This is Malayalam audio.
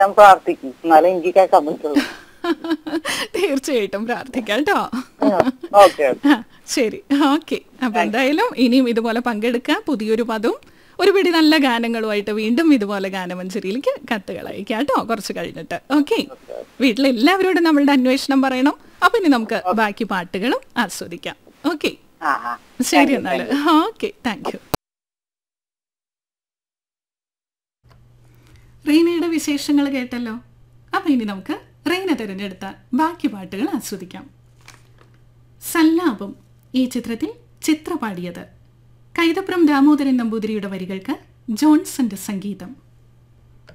ഞാൻ പ്രാർത്ഥിക്കും, എന്നാലും എനിക്ക് കേൾക്കാൻ പറ്റുള്ളൂ. തീർച്ചയായിട്ടും പ്രാർത്ഥിക്കാം കേട്ടോ. ഓക്കെ. ശരി, ഓക്കെ. അപ്പൊ എന്തായാലും ഇനിയും ഇതുപോലെ പങ്കെടുക്കുക. പുതിയൊരു പദവും ഒരുപിടി നല്ല ഗാനങ്ങളുമായിട്ട് വീണ്ടും ഇതുപോലെ ഗാനമഞ്ചേരിയിലേക്ക് കത്തുകൾ അയക്കാം കേട്ടോ, കുറച്ച് കഴിഞ്ഞിട്ട്. ഓക്കെ. വീട്ടിലെല്ലാവരോടും നമ്മളുടെ അന്വേഷണം പറയണം. അപ്പൊ ഇനി നമുക്ക് ബാക്കി പാട്ടുകളും ആസ്വദിക്കാം. ഓക്കെ, ശരി എന്നാല്. Okay, thank you. റീനയുടെ വിശേഷങ്ങൾ കേട്ടല്ലോ. അപ്പൊ ഇനി നമുക്ക് റീന തിരഞ്ഞെടുത്ത ബാക്കി പാട്ടുകൾ ആസ്വദിക്കാം. സല്ലാപം ഈ ചിത്രത്തിൽ ചിത്ര പാടിയത്. കൈതപ്രം ദാമോദരൻ നമ്പൂതിരിയുടെ വരികൾക്ക് ജോൺസന്റെ സംഗീതം.